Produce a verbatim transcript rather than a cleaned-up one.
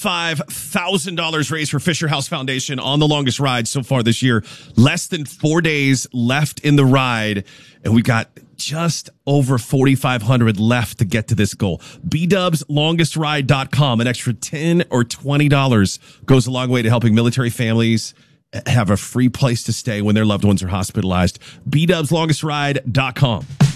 five thousand dollars raised for Fisher House Foundation on the longest ride so far this year. Less than four days left in the ride, and we got just over forty-five hundred left to get to this goal. B dubs longest ride dot com. An extra ten or twenty dollars goes a long way to helping military families have a free place to stay when their loved ones are hospitalized. B dubs longest ride dot com.